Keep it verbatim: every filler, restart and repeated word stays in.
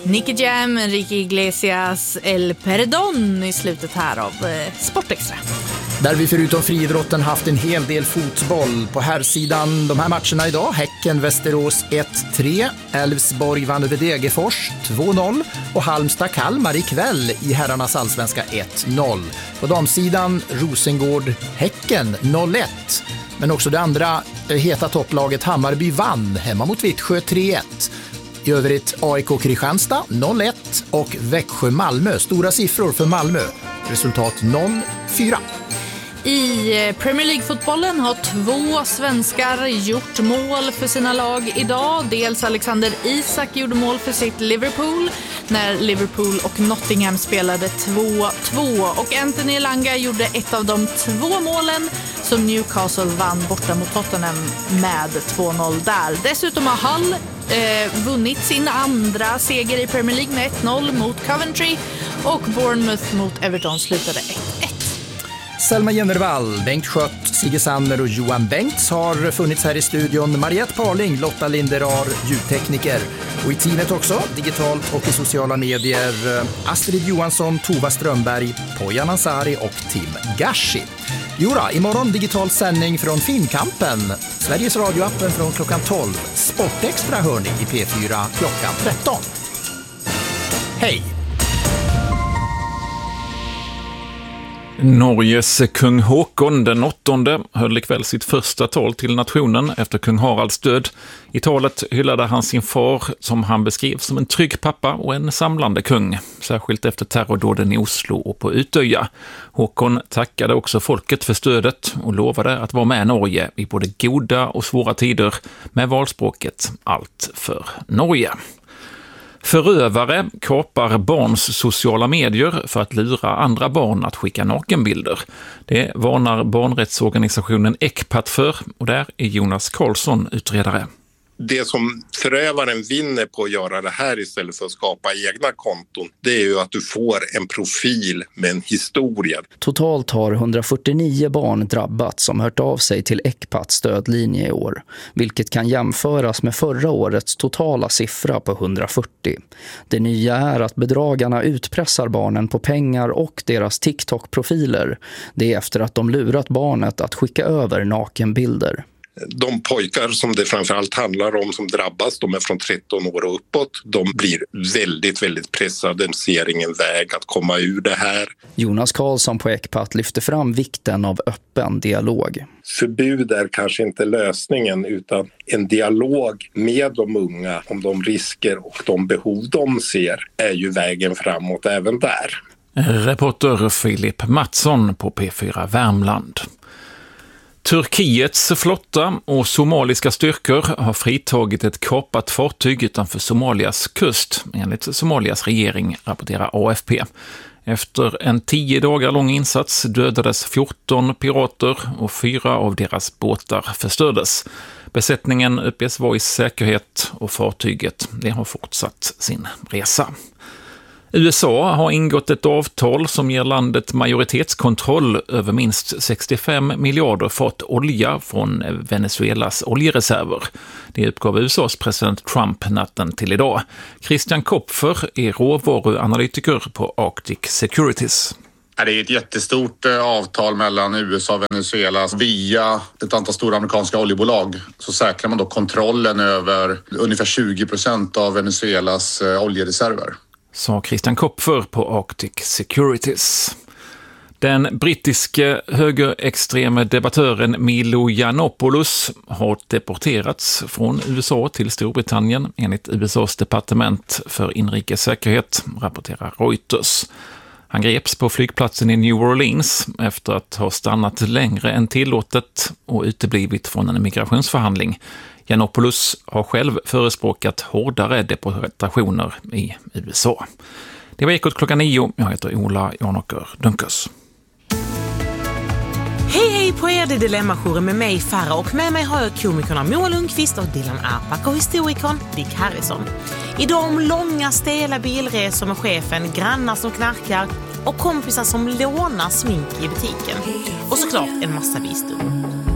Nicky Jam, Enrique Iglesias, El Perdón i slutet här av eh, Sportextra. Där vi förutom friidrotten haft en hel del fotboll. På här sidan de här matcherna idag: Häcken Västerås ett tre, Elfsborg vann över Degerfors två noll och Halmstad Kalmar ikväll i herrarnas allsvenska ett noll. På damsidan Rosengård Häcken noll ett. Men också det andra heta topplaget Hammarby vann hemma mot Vittsjö tre ett. I övrigt A I K Kristianstad noll ett och Växjö Malmö. Stora siffror för Malmö. Resultat noll fyra. I Premier League-fotbollen har två svenskar gjort mål för sina lag idag. Dels Alexander Isak gjorde mål för sitt Liverpool när Liverpool och Nottingham spelade två två. Och Anthony Elanga gjorde ett av de två målen som Newcastle vann borta mot Tottenham med två noll där. Dessutom har Hull eh, vunnit sin andra seger i Premier League med ett noll mot Coventry och Bournemouth mot Everton slutade ett ett. Selma Jennervall, Bengt Schött, Sigge Sanner och Johan Bengts har funnits här i studion. Mariette Parling, Lotta Linderar, ljudtekniker. Och i teamet också, digitalt och i sociala medier, Astrid Johansson, Tova Strömberg, Poya Nansari och Tim Gashi. Jura, imorgon digital sändning från Filmkampen. Sveriges radioappen från klockan tolv. Sportextra hör ni i P fyra klockan tretton. Hej! Norges kung Håkon den åttonde höll ikväll sitt första tal till nationen efter kung Haralds död. I talet hyllade han sin far som han beskrev som en trygg pappa och en samlande kung, särskilt efter terrordåden i Oslo och på Utöja. Håkon tackade också folket för stödet och lovade att vara med Norge i både goda och svåra tider med valspråket allt för Norge. Förövare kapar barns sociala medier för att lura andra barn att skicka nakenbilder. Det varnar barnrättsorganisationen Ecpat för, och där är Jonas Karlsson utredare. Det som förövaren vinner på att göra det här istället för att skapa egna konton, det är ju att du får en profil med en historia. Totalt har hundrafyrtionio barn drabbats som hört av sig till Ecpats stödlinje i år, vilket kan jämföras med förra årets totala siffra på hundrafyrtio. Det nya är att bedragarna utpressar barnen på pengar och deras TikTok-profiler. Det är efter att de lurat barnet att skicka över nakenbilder. De pojkar som det framförallt handlar om som drabbas, de är från tretton år och uppåt. De blir väldigt, väldigt pressade. De ser ingen väg att komma ur det här. Jonas Karlsson på Ecpat lyfter fram vikten av öppen dialog. Förbud är kanske inte lösningen, utan en dialog med de unga om de risker och de behov de ser är ju vägen framåt även där. Reporter Filip Mattsson på P fyra Värmland. Turkiets flotta och somaliska styrkor har fritagit ett kapat fartyg utanför Somalias kust, enligt Somalias regering, rapporterar A F P. Efter en tio dagar lång insats dödades fjorton pirater och fyra av deras båtar förstördes. Besättningen uppges vara i säkerhet och fartyget det har fortsatt sin resa. U S A har ingått ett avtal som ger landet majoritetskontroll över minst sextiofem miljarder fat olja från Venezuelas oljereserver. Det uppgav U S A:s president Trump natten till idag. Christian Kopfer är råvaruanalytiker på Arctic Securities. Det är ett jättestort avtal mellan U S A och Venezuela. Via ett antal stora amerikanska oljebolag så säkrar man då kontrollen över ungefär tjugo procent av Venezuelas oljereserver. Sa Christian Kopfer på Arctic Securities. Den brittiske högerextreme debattören Milo Yiannopoulos har deporterats från U S A till Storbritannien enligt U S A:s departement för inrikes säkerhet, rapporterar Reuters. Han greps på flygplatsen i New Orleans efter att ha stannat längre än tillåtet och uteblivit från en migrationsförhandling. Yiannopoulos har själv förespråkat hårdare deportationer i U S A. Det var Ekot klockan nio. Jag heter Ola Janåker Dunkers. Hej hej på er, det är Dilemma-jouren med mig Farah, och med mig har jag komikerna Moa Lundqvist och Dylan Arpak och historikern Dick Harrison. Idag om långa stela bilresor med chefen, grannar som knarkar och kompisar som lånar smink i butiken. Och såklart en massa visdom.